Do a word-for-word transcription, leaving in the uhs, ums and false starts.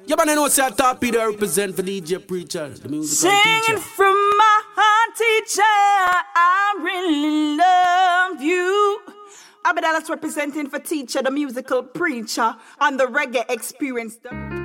You better know say I top Peter represent for D J Preacher, the musical Singing teacher. from my heart, teacher, I really love you. Abidalas representing for Teacher, the musical preacher, on the reggae experience.